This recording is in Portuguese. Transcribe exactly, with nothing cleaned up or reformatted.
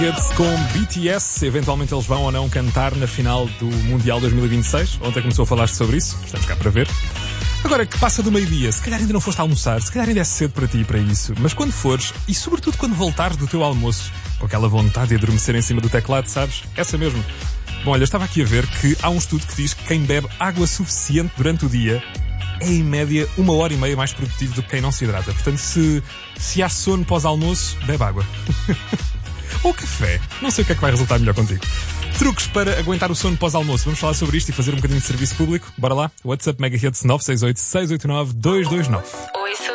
Hits com B T S, eventualmente eles vão ou não cantar na final do Mundial dois mil e vinte e seis. Ontem começou a falar-se sobre isso, estamos cá para ver. Agora que passa do meio-dia, se calhar ainda não foste almoçar, se calhar ainda é cedo para ti e para isso, mas quando fores, e sobretudo quando voltares do teu almoço, com aquela vontade de adormecer em cima do teclado, sabes? Essa mesmo. Bom, olha, eu estava aqui a ver que há um estudo que diz que quem bebe água suficiente durante o dia é, em média, uma hora e meia mais produtivo do que quem não se hidrata. Portanto, se, se há sono pós-almoço, bebe água. Ou café. Não sei o que é que vai resultar melhor contigo. Truques para aguentar o sono pós-almoço. Vamos falar sobre isto e fazer um bocadinho de serviço público. Bora lá? WhatsApp Mega Hits nove seis oito, seis oito nove, dois dois nove.